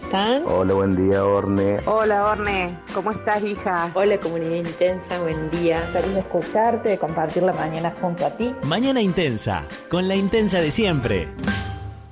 están? Hola, buen día, Orne. Hola, Orne. ¿Cómo estás, hija? Hola, comunidad intensa, buen día. Feliz de escucharte, de compartir la mañana junto a ti. Mañana Intensa, con la intensa de siempre.